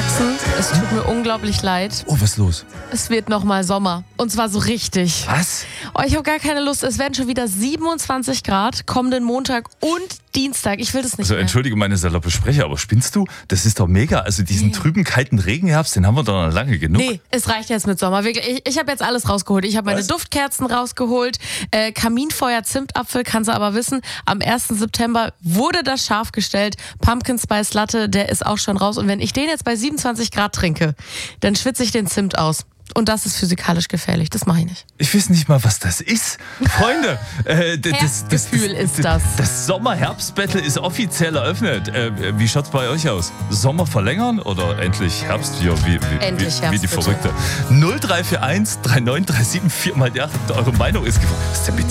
Maxen, es tut mir unglaublich leid. Oh, was ist los? Es wird nochmal Sommer. Und zwar so richtig. Was? Oh, ich habe gar keine Lust. Es werden schon wieder 27 Grad kommenden Montag und Dienstag. Ich will das nicht Also mehr. entschuldige meine saloppe Sprecher, aber spinnst du? Das ist doch mega. Also diesen trüben, kalten Regenherbst, den haben wir doch noch lange genug. Nee, es reicht jetzt mit Sommer. Wirklich, ich habe jetzt alles rausgeholt. Ich habe meine Duftkerzen rausgeholt. Kaminfeuer, Zimtapfel, kannst du aber wissen. Am 1. September wurde das scharf gestellt. Pumpkin Spice Latte, der ist auch schon raus. Und wenn ich den jetzt bei 27 Grad trinke, dann schwitze ich den Zimt aus. Und das ist physikalisch gefährlich. Das mache ich nicht. Ich weiß nicht mal, was das ist. Freunde, Herbstgefühl ist das. Das Sommer-Herbst-Battle ist offiziell eröffnet. Wie schaut's bei euch aus? Sommer verlängern oder endlich Herbst hier, Endlich wie Herbst, die bitte. Verrückte? 0341 3937 4 mal 8. Eure Meinung ist gefragt. Was ist denn mit